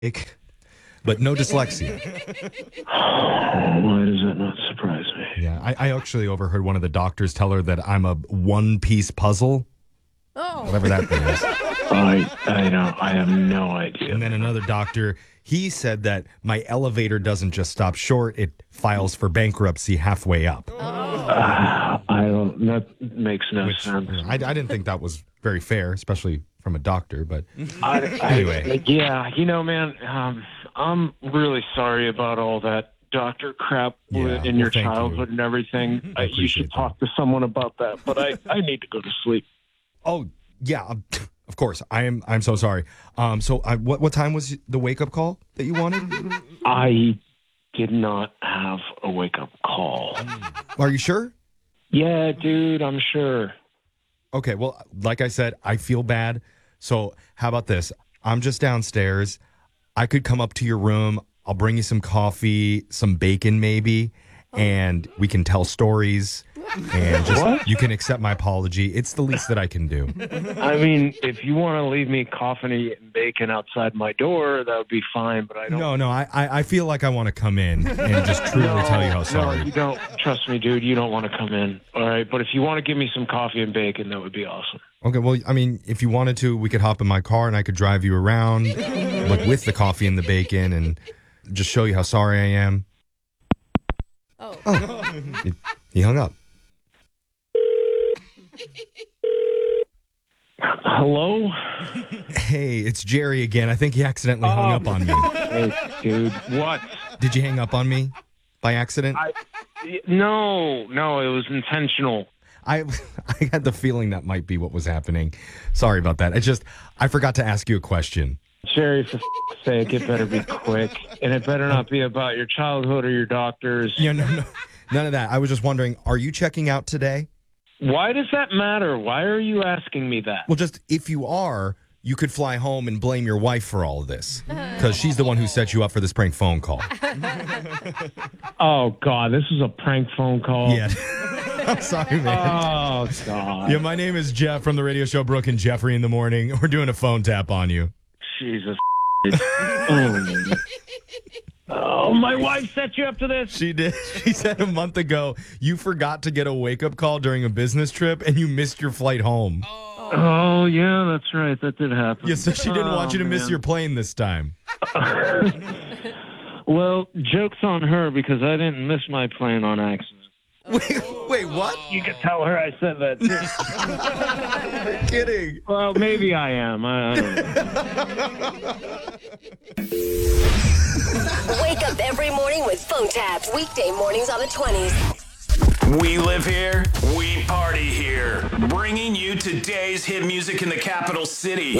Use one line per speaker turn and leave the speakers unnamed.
but no dyslexia.
Why does that not surprise me?
Yeah, I actually overheard one of the doctors tell her that I'm a one-piece puzzle.
Oh.
Whatever that thing is.
I have no idea.
And then another doctor, he said that my elevator doesn't just stop short, it files for bankruptcy halfway up.
That makes no sense.
I didn't think that was very fair, especially from a doctor, but
anyway. Yeah, man, I'm really sorry about all that doctor crap in your childhood and everything. You should talk to someone about that, but I need to go to sleep.
Oh, yeah, of course. I'm so sorry. What time was the wake-up call that you wanted?
I did not have a wake-up call.
Are you sure?
Yeah, dude, I'm sure.
Okay, well, like I said, I feel bad. So how about this? I'm just downstairs. I could come up to your room. I'll bring you some coffee, some bacon maybe, and we can tell stories. And just you can accept my apology. It's the least that I can do.
I mean, if you want to leave me coffee and bacon outside my door, that would be fine, but I don't.
No, I feel like I want to come in and just truly tell you how sorry.
No, you don't. Trust me, dude, you don't want to come in. All right, but if you want to give me some coffee and bacon, that would be awesome.
Okay, well, I mean, if you wanted to, we could hop in my car and I could drive you around like with the coffee and the bacon and just show you how sorry I am. Oh. He hung up.
Hello?
Hey, it's Jerry again. I think he accidentally hung up on me.
Hey, dude, what?
Did you hang up on me by accident?
No, it was intentional.
I had the feeling that might be what was happening. Sorry about that. I forgot to ask you a question.
Jerry, for sake, it better be quick. And it better not be about your childhood or your doctors.
Yeah, no. None of that. I was just wondering, are you checking out today?
Why does that matter? Why are you asking me that?
Well, just if you are, you could fly home and blame your wife for all of this. Because she's the one who set you up for this prank phone call.
Oh, God, this is a prank phone call?
Yeah. I'm sorry, man.
Oh, God.
Yeah, my name is Jeff from the radio show Brooke and Jeffrey in the Morning. We're doing a phone tap on you.
Jesus. Oh, my wife set you up to this?
She did. She said a month ago you forgot to get a wake-up call during a business trip and you missed your flight home.
Oh, yeah, that's right. That did happen.
Yeah, so she didn't want you to miss your plane this time.
Well, joke's on her because I didn't miss my plane on accident.
Wait, what?
You can tell her I said that, too.
You're kidding.
Well, maybe I am. I don't know.
Wake up every morning with phone taps. Weekday mornings on the 20s.
We live here, we party here. Bringing you today's hit music in the capital city.